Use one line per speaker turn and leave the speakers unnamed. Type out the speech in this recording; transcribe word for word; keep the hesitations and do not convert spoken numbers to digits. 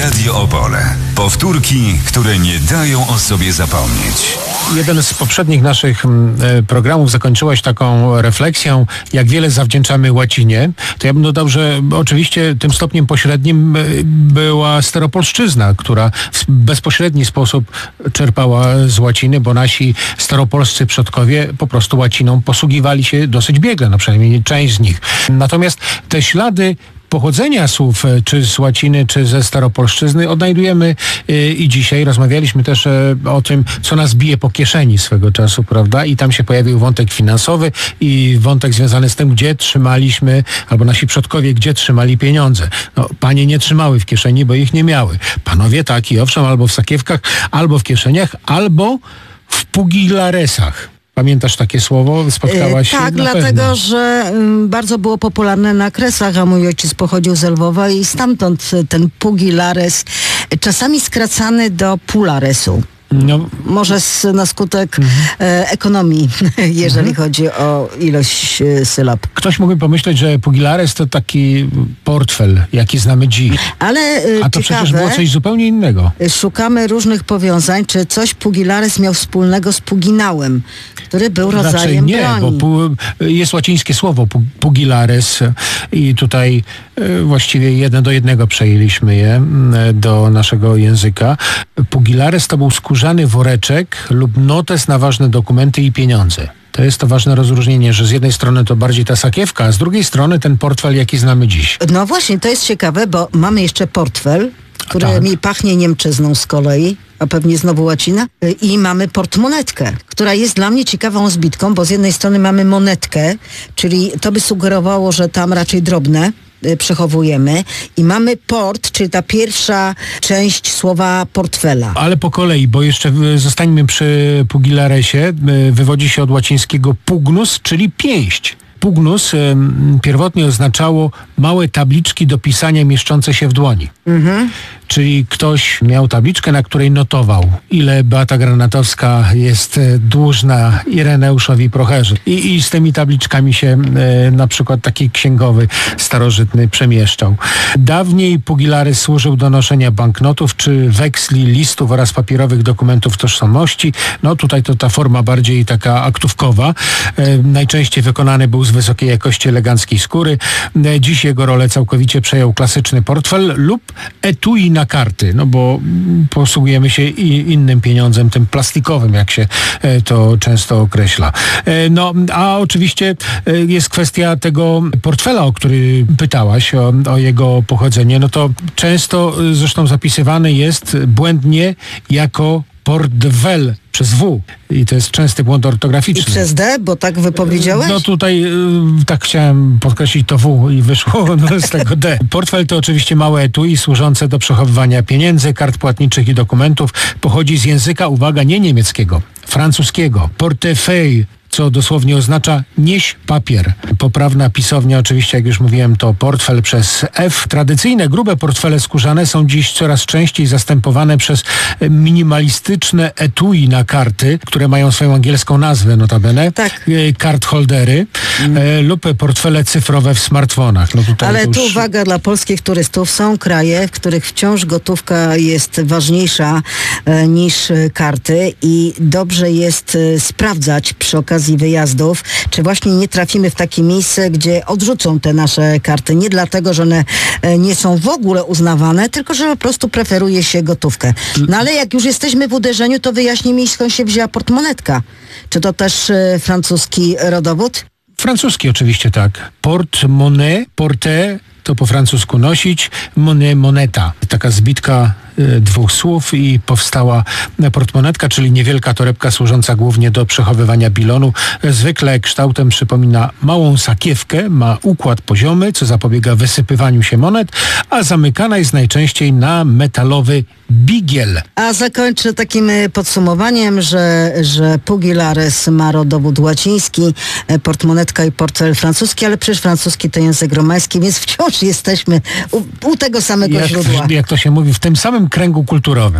Radio Opole. Powtórki, które nie dają o sobie zapomnieć.
Jeden z poprzednich naszych programów zakończyłeś taką refleksją, jak wiele zawdzięczamy łacinie. To ja bym dodał, że oczywiście tym stopniem pośrednim była staropolszczyzna, która w bezpośredni sposób czerpała z łaciny, bo nasi staropolscy przodkowie po prostu łaciną posługiwali się dosyć biegle, no przynajmniej część z nich. Natomiast te ślady pochodzenia słów, czy z łaciny, czy ze staropolszczyzny odnajdujemy y, i dzisiaj. Rozmawialiśmy też y, o tym, co nas bije po kieszeni swego czasu, prawda? I tam się pojawił wątek finansowy i wątek związany z tym, gdzie trzymaliśmy, albo nasi przodkowie, gdzie trzymali pieniądze. No, panie nie trzymały w kieszeni, bo ich nie miały. Panowie tak i owszem, albo w sakiewkach, albo w kieszeniach, albo w pugilaresach. Pamiętasz takie słowo? Spotkałaś się?
Tak,
na
dlatego,
pewno.
że y, bardzo było popularne na Kresach, a mój ojciec pochodził z Lwowa i stamtąd y, ten pugilares, y, czasami skracany do pularesu.
No.
Może z, na skutek mhm. e, ekonomii, jeżeli mhm. chodzi o ilość e, sylab.
Ktoś mógłby pomyśleć, że pugilares to taki portfel, jaki znamy dziś.
Ale e,
A to
ciekawe,
przecież było coś zupełnie innego.
Szukamy różnych powiązań, czy coś pugilares miał wspólnego z puginałem, który był rodzajem
Raczej nie,
broni.
bo pu, jest łacińskie słowo pu, pugilares i tutaj e, właściwie jeden do jednego przejęliśmy je e, do naszego języka. Pugilares to był skórzany woreczek lub notes na ważne dokumenty i pieniądze. To jest to ważne rozróżnienie, że z jednej strony to bardziej ta sakiewka, a z drugiej strony ten portfel, jaki znamy dziś.
No właśnie, to jest ciekawe, bo mamy jeszcze portfel, który
tak.
mi pachnie niemczyzną z kolei, a pewnie znowu łacina. I mamy portmonetkę, która jest dla mnie ciekawą zbitką, bo z jednej strony mamy monetkę, czyli to by sugerowało, że tam raczej drobne przechowujemy i mamy port, czyli ta pierwsza część słowa portfela.
Ale po kolei, bo jeszcze zostańmy przy pugilaresie. Wywodzi się od łacińskiego pugnus, czyli pięść. Pugnus y, pierwotnie oznaczało małe tabliczki do pisania mieszczące się w dłoni. Mhm. Czyli ktoś miał tabliczkę, na której notował, ile Beata Granatowska jest dłużna Ireneuszowi Procherze. I, i z tymi tabliczkami się e, na przykład taki księgowy starożytny przemieszczał. Dawniej pugilares służył do noszenia banknotów, czy weksli, listów oraz papierowych dokumentów tożsamości. No tutaj to ta forma bardziej taka aktówkowa. E, najczęściej wykonany był z wysokiej jakości eleganckiej skóry. E, dziś jego rolę całkowicie przejął klasyczny portfel lub etui na karty, no bo posługujemy się i innym pieniądzem, tym plastikowym, jak się to często określa. No, a oczywiście jest kwestia tego portfela, o który pytałaś, o, o jego pochodzenie. No to często zresztą zapisywany jest błędnie jako portfel przez W. I to jest częsty błąd ortograficzny.
I przez D, bo tak wypowiedziałeś?
No tutaj y, tak chciałem podkreślić to W i wyszło no, z tego D. Portfel to oczywiście małe etui służące do przechowywania pieniędzy, kart płatniczych i dokumentów. Pochodzi z języka, uwaga, nie niemieckiego, francuskiego. Portefeuille, co dosłownie oznacza nieś papier. Poprawna pisownia, oczywiście, jak już mówiłem, to portfel przez F. Tradycyjne, grube portfele skórzane są dziś coraz częściej zastępowane przez minimalistyczne etui na karty, które mają swoją angielską nazwę, notabene.
Tak.
Card holdery mm. e, lub portfele cyfrowe w smartfonach. No tutaj
Ale
już...
tu uwaga dla polskich turystów. Są kraje, w których wciąż gotówka jest ważniejsza e, niż karty i dobrze jest e, sprawdzać przy okazji wyjazdów, czy właśnie nie trafimy w takie miejsce, gdzie odrzucą te nasze karty. Nie dlatego, że one nie są w ogóle uznawane, tylko że po prostu preferuje się gotówkę. No ale jak już jesteśmy w uderzeniu, to wyjaśnij mi, skąd się wzięła portmonetka. Czy to też e, francuski rodowód?
Francuski oczywiście tak. Porte-monnaie, porte to po francusku nosić, monnaie, moneta. Taka zbitka y, dwóch słów i powstała portmonetka, czyli niewielka torebka służąca głównie do przechowywania bilonu. Zwykle kształtem przypomina małą sakiewkę, ma układ poziomy, co zapobiega wysypywaniu się monet, a zamykana jest najczęściej na metalowy bigiel.
A zakończę takim podsumowaniem, że, że pugilares ma rodowód łaciński, portmonetka i portfel francuski, ale przecież francuski to język romański, więc wciąż jesteśmy u, u tego samego
jak,
źródła.
Jak to się mówi, w tym samym kręgu kulturowym.